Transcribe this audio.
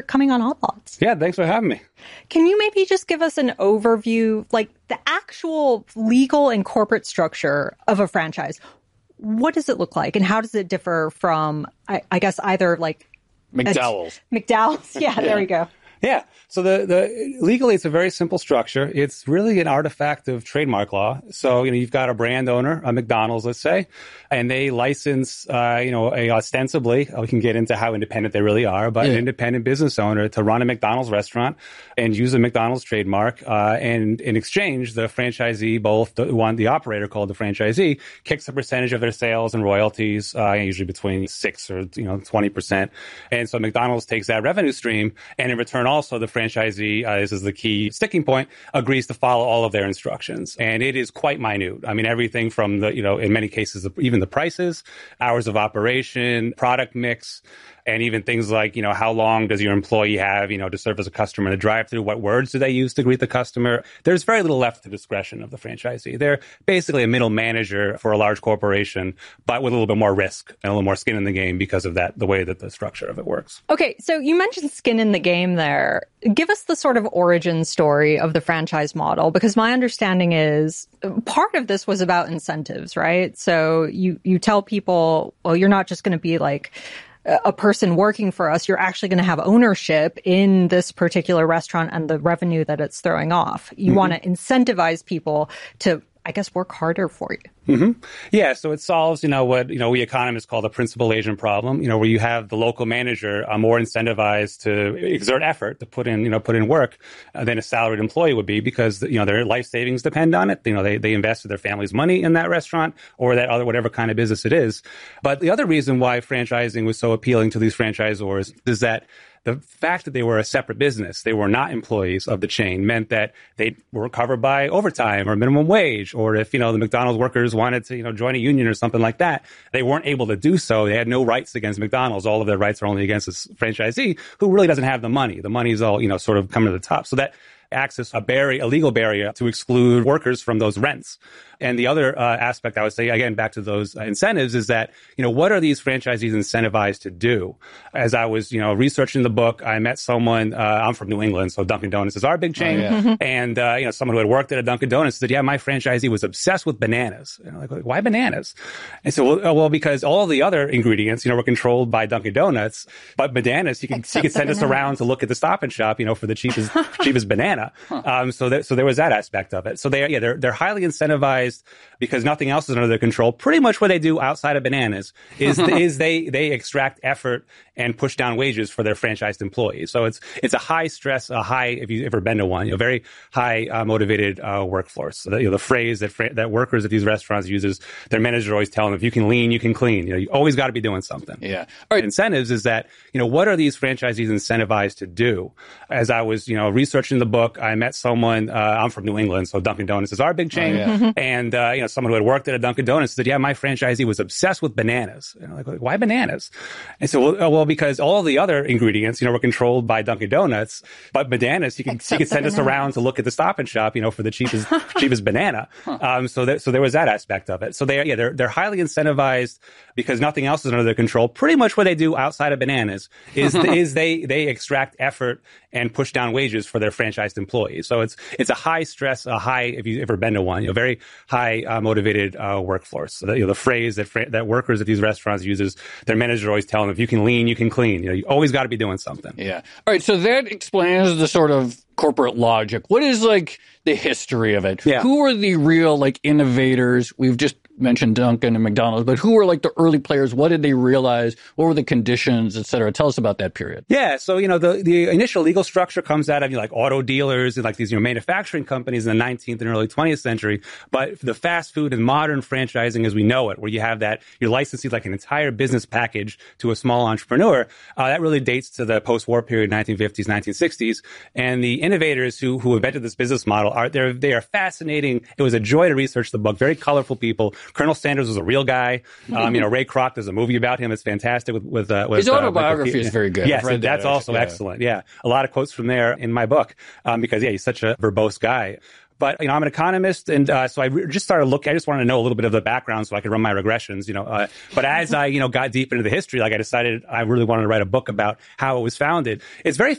coming on Odd Lots. Yeah, thanks for having me. Can you maybe just give us an overview, like the actual legal and corporate structure of a franchise? What does it look like, and how does it differ from, I guess, either like McDowell's? Yeah, there we go. Yeah. So the legally, it's a very simple structure. It's really an artifact of trademark law. So, you've got a brand owner, a McDonald's, let's say, and they license, ostensibly, we can get into how independent they really are, but an independent business owner to run a McDonald's restaurant and use a McDonald's trademark. And in exchange, the franchisee, both the operator called the franchisee, kicks a percentage of their sales and royalties, usually between 6 or 20%. And so McDonald's takes that revenue stream, and in return, also, the franchisee, this is the key sticking point, agrees to follow all of their instructions. And it is quite minute. I mean, everything from the, in many cases, even the prices, hours of operation, product mix, and even things like, how long does your employee have, to serve as a customer in the drive-thru? What words do they use to greet the customer? There's very little left to the discretion of the franchisee. They're basically a middle manager for a large corporation, but with a little bit more risk and a little more skin in the game because of that, the way that the structure of it works. Okay, so you mentioned skin in the game there. Give us the sort of origin story of the franchise model, because my understanding is part of this was about incentives, right? So you tell people, well, you're not just going to be like a person working for us, you're actually going to have ownership in this particular restaurant and the revenue that it's throwing off. You want to incentivize people to, I guess, work harder for you. Yeah, so it solves, what, we economists call the principal agent problem, where you have the local manager more incentivized to exert effort, to put in work than a salaried employee would be, because, their life savings depend on it. They invested their family's money in that restaurant or that other, whatever kind of business it is. But the other reason why franchising was so appealing to these franchisors is that the fact that they were a separate business, they were not employees of the chain, meant that they were covered by overtime or minimum wage, or if, the McDonald's workers wanted to, join a union or something like that, they weren't able to do so. They had no rights against McDonald's. All of their rights are only against this franchisee who really doesn't have the money. The money's all, sort of coming to the top. So that acts as a legal barrier to exclude workers from those rents. And the other aspect, I would say, again, back to those incentives, is that, what are these franchisees incentivized to do? As I was, researching the book, I met someone, I'm from New England, so Dunkin' Donuts is our big chain. And, someone who had worked at a Dunkin' Donuts said, yeah, my franchisee was obsessed with bananas. And I'm like, why bananas? And so, well, because all the other ingredients, were controlled by Dunkin' Donuts, but bananas, he could send us around to look at the Stop and Shop, for the cheapest banana. So there was that aspect of it. So they're highly incentivized because nothing else is under their control. Pretty much what they do outside of bananas is they extract effort and push down wages for their franchised employees. So it's a high stress, if you've ever been to one, very high motivated workforce. So the phrase that workers at these restaurants uses, their manager always tell them, if you can lean, you can clean. You always got to be doing something. Yeah. All right. Incentives is that, what are these franchisees incentivized to do? As I was, researching the book, I met someone, I'm from New England, so Dunkin' Donuts is our big chain. And, someone who had worked at a Dunkin' Donuts said, yeah, my franchisee was obsessed with bananas. And I'm like, why bananas? And so, well, because all the other ingredients, were controlled by Dunkin' Donuts, but bananas, he could send us around to look at the Stop and Shop, for the cheapest banana. So there was that aspect of it. So they're highly incentivized because nothing else is under their control. Pretty much what they do outside of bananas is they extract effort and push down wages for their franchised employees. So it's a high stress, if you've ever been to one, very high motivated workforce. So the phrase that workers at these restaurants uses, their manager always tell them, if you can lean, you can clean. You always got to be doing something. Yeah. All right. So that explains the sort of corporate logic. What is the history of it? Yeah. Who are the real innovators? We've just mentioned Dunkin' and McDonald's, but who were the early players? What did they realize? What were the conditions, et cetera? Tell us about that period. Yeah. So, the initial legal structure comes out of, auto dealers and these, manufacturing companies in the 19th and early 20th century. But the fast food and modern franchising as we know it, where you have that, you're licensing an entire business package to a small entrepreneur, that really dates to the post-war period, 1950s, 1960s. And the innovators who invented this business model they are fascinating. It was a joy to research the book. Very colorful people. Colonel Sanders was a real guy. Ray Kroc, there's a movie about him. It's fantastic with his autobiography is very good. Yes, that's also excellent. Yeah. A lot of quotes from there in my book. Because he's such a verbose guy. But, I'm an economist. And so I just started looking. I just wanted to know a little bit of the background so I could run my regressions, But as I, got deep into the history, I decided I really wanted to write a book about how it was founded. It's very